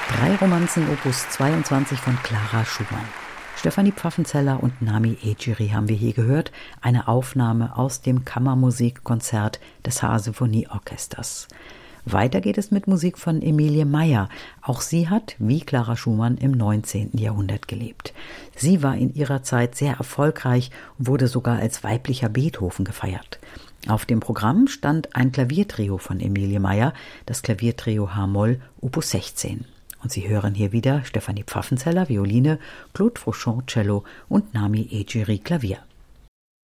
3 Romanzen Opus 22 von Clara Schumann. Stefanie Pfaffenzeller und Nami Ejiri haben wir hier gehört, eine Aufnahme aus dem Kammermusikkonzert des Haar-Symphonieorchesters. Weiter geht es mit Musik von Emilie Meyer. Auch sie hat, wie Clara Schumann, im 19. Jahrhundert gelebt. Sie war in ihrer Zeit sehr erfolgreich und wurde sogar als weiblicher Beethoven gefeiert. Auf dem Programm stand ein Klaviertrio von Emilie Meyer, das Klaviertrio H-Moll Opus 16. Und Sie hören hier wieder Stefanie Pfaffenzeller, Violine, Claude Fauchon, Cello und Nami Ejiri, Klavier.